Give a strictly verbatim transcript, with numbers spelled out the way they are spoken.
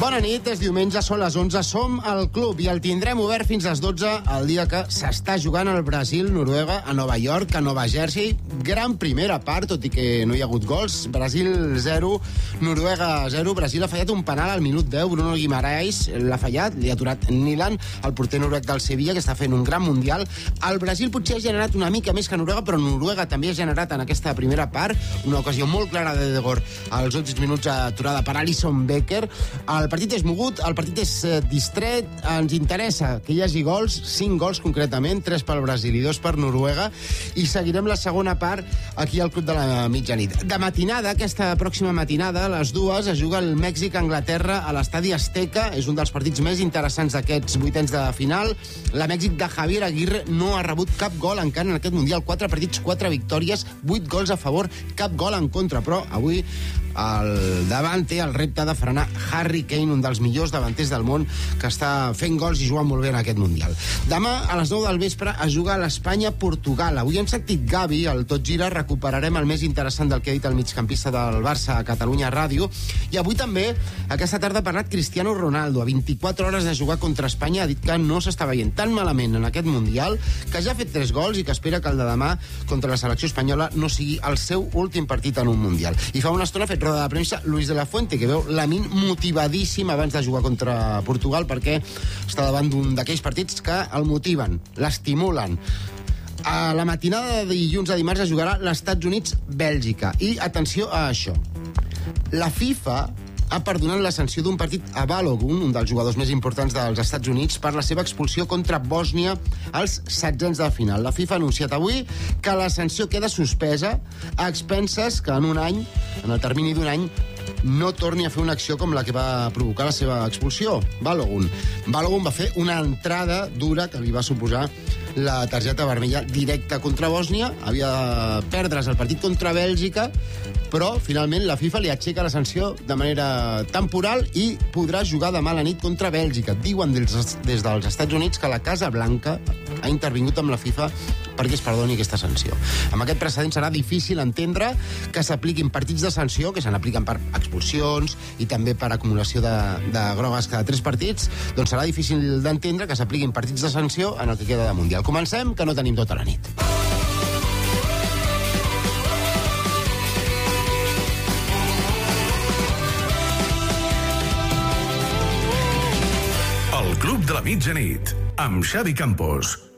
Bona nit, és diumenge, són les onze, som al club i el tindrem obert fins les dotze el dia que s'està jugant el Brasil-Noruega a Nova York, a Nova Jersey. Gran primera part, tot i que no hi ha hagut gols. Brasil zero, Noruega zero. Brasil ha fallat un penal al minut deu. Bruno Guimaraes l'ha fallat, li ha aturat Nilan, el porter noruec del Sevilla, que està fent un gran mundial. El Brasil potser ha generat una mica més que Noruega, però Noruega també ha generat en aquesta primera part una ocasió molt clara de Degor als últims minuts, aturada per Alisson Becker. El partit és mogut, el partit és eh, distret, ens interessa que hi hagi gols, cinc gols concretament, tres pel Brasil i dos per Noruega, i seguirem la segona part aquí al Club de la Mitjanit. De matinada, aquesta pròxima matinada, a les dues, es juga el Mèxic-Anglaterra a l'estadi Azteca. És un dels partits més interessants d'aquests vuitens de final. La Mèxic de Javier Aguirre no ha rebut cap gol encara en aquest Mundial. Quatre partits, quatre victòries, vuit gols a favor, cap gol en contra, però avui el davant té el repte de frenar Harry Kane, un dels millors davanters del món, que està fent gols i jugant molt bé en aquest Mundial. Demà, a les nou del vespre, es juga l'Espanya-Portugal. Avui hem sentit Gavi, el Tot Gira, recuperarem el més interessant del que ha dit el migcampista del Barça a Catalunya Ràdio, i avui també, aquesta tarda, ha parlat Cristiano Ronaldo. A vint-i-quatre hores de jugar contra Espanya ha dit que no s'està veient tan malament en aquest Mundial, que ja ha fet tres gols i que espera que el de demà contra la selecció espanyola no sigui el seu últim partit en un Mundial. I fa una estona ha fet roda de premsa Luis de la Fuente, que veu Lamín motivadíssim abans de jugar contra Portugal, perquè està davant d'un d'aquells partits que el motiven, l'estimulen. A la matinada de dilluns a dimarts es jugarà l'Estats Units-Bèlgica. I atenció a això. La FIFA ha perdonat la sanció d'un partit a Balogun, un dels jugadors més importants dels Estats Units, per la seva expulsió contra Bòsnia als setzents de final. La FIFA ha anunciat avui que la sanció queda suspesa a expenses que en un any, en el termini d'un any, no torni a fer una acció com la que va provocar la seva expulsió, Balogun. Balogun va fer una entrada dura que li va suposar la targeta vermella directa contra Bòsnia. Havia de perdre's el partit contra Bèlgica, però finalment la FIFA li aixeca la sanció de manera temporal i podrà jugar demà a la nit contra Bèlgica. Diuen des, des dels Estats Units que la Casa Blanca ha intervingut amb la FIFA perquè es perdoni aquesta sanció. Amb aquest precedent serà difícil entendre que s'apliquin partits de sanció, que se n'apliquen per expulsions i també per acumulació de, de grogues cada tres partits, doncs serà difícil d'entendre que s'apliquin partits de sanció en el que queda de Mundial. Comencem, que no tenim tota la nit. El Club de la Mitjanit, amb Xavi Campos.